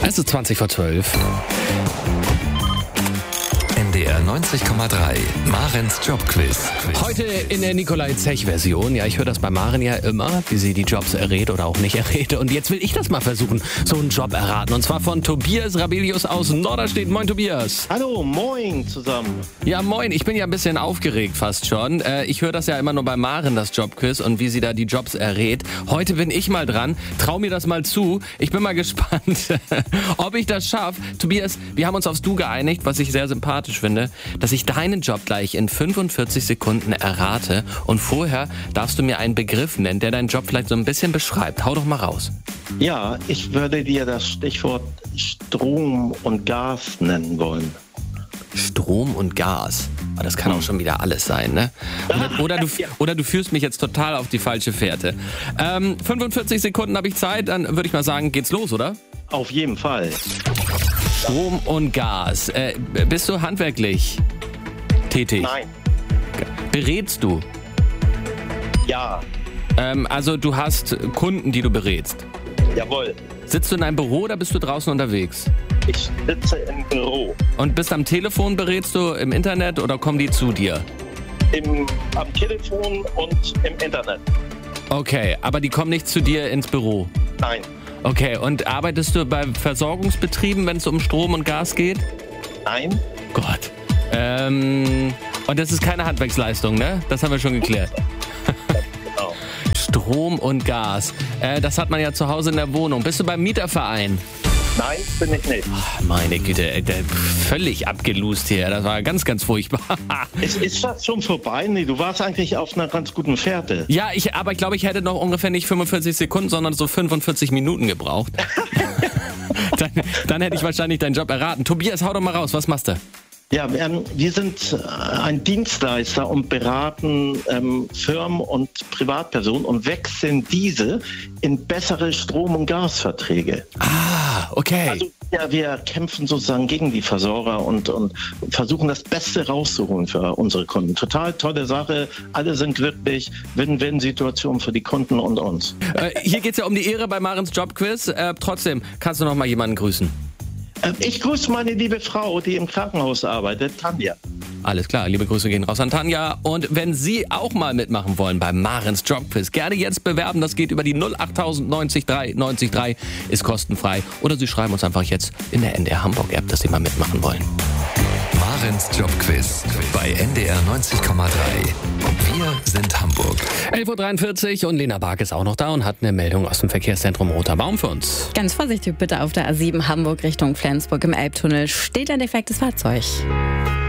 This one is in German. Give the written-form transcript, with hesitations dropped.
Es ist 20 vor 12. NDR 90,3 Marens Jobquiz. Heute in der Nikolai Zech-Version. Ja, ich höre das bei Maren ja immer, wie sie die Jobs errät oder auch nicht errät. Und jetzt will ich das mal versuchen, so einen Job erraten. Und zwar von Tobias Rabelius aus Norderstedt. Moin, Tobias. Hallo, moin zusammen. Ja, moin. Ich bin ja ein bisschen aufgeregt fast schon. Ich höre das ja immer nur bei Maren, das Jobquiz, und wie sie da die Jobs errät. Heute bin ich mal dran. Trau mir das mal zu. Ich bin mal gespannt, ob ich das schaffe. Tobias, wir haben uns aufs Du geeinigt, was ich sehr sympathisch finde, dass ich deinen Job gleich in 45 Sekunden errate. Und vorher darfst du mir einen Begriff nennen, der deinen Job vielleicht so ein bisschen beschreibt. Hau doch mal raus. Ja, ich würde dir das Stichwort Strom und Gas nennen wollen. Strom und Gas. Aber das kann auch schon wieder alles sein, ne? Oder du führst mich jetzt total auf die falsche Fährte. 45 Sekunden habe ich Zeit, dann würde ich mal sagen, geht's los, oder? Auf jeden Fall. Strom und Gas. Bist du handwerklich tätig? Nein. Berätst du? Ja. Also du hast Kunden, die du berätst. Jawohl. Sitzt du in einem Büro oder bist du draußen unterwegs? Ich sitze im Büro. Und bist am Telefon, berätst du im Internet oder kommen die zu dir? Am Telefon und im Internet. Okay, aber die kommen nicht zu dir ins Büro? Nein. Okay, und arbeitest du bei Versorgungsbetrieben, wenn es um Strom und Gas geht? Nein. Gott. Und das ist keine Handwerksleistung, ne? Das haben wir schon geklärt. Genau. Strom und Gas. Das hat man ja zu Hause in der Wohnung. Bist du beim Mieterverein? Nein, bin ich nicht. Ach, meine Güte, völlig abgelust hier. Das war ganz, ganz furchtbar. Ist das schon vorbei? Nee, du warst eigentlich auf einer ganz guten Fährte. Ja, aber ich glaube, ich hätte noch ungefähr nicht 45 Sekunden, sondern so 45 Minuten gebraucht. Dann hätte ich wahrscheinlich deinen Job erraten. Tobias, hau doch mal raus. Was machst du? Ja, wir sind ein Dienstleister und beraten Firmen und Privatpersonen und wechseln diese in bessere Strom- und Gasverträge. Ah, okay. Also ja, wir kämpfen sozusagen gegen die Versorger und versuchen das Beste rauszuholen für unsere Kunden. Total tolle Sache, alle sind glücklich, Win-Win-Situation für die Kunden und uns. Hier geht's ja um die Ehre bei Marens Jobquiz. Trotzdem, kannst du noch mal jemanden grüßen? Ich grüße meine liebe Frau, die im Krankenhaus arbeitet, Tanja. Alles klar, liebe Grüße gehen raus an Tanja. Und wenn Sie auch mal mitmachen wollen beim Marens Jobquiz, gerne jetzt bewerben. Das geht über die 08000 90 3 90 3, ist kostenfrei. Oder Sie schreiben uns einfach jetzt in der NDR Hamburg App, dass Sie mal mitmachen wollen. Marens Jobquiz bei NDR 90,3. Wir sind Hamburg. 11.43 Uhr und Lena Bark ist auch noch da und hat eine Meldung aus dem Verkehrszentrum Roter Baum für uns. Ganz vorsichtig bitte auf der A7 Hamburg Richtung Flensburg im Elbtunnel. Steht ein defektes Fahrzeug.